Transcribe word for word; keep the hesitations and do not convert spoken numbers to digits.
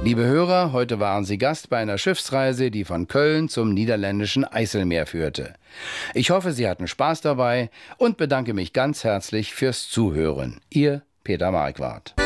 Liebe Hörer, heute waren Sie Gast bei einer Schiffsreise, die von Köln zum niederländischen Eiselmeer führte. Ich hoffe, Sie hatten Spaß dabei und bedanke mich ganz herzlich fürs Zuhören. Ihr Peter Marquardt.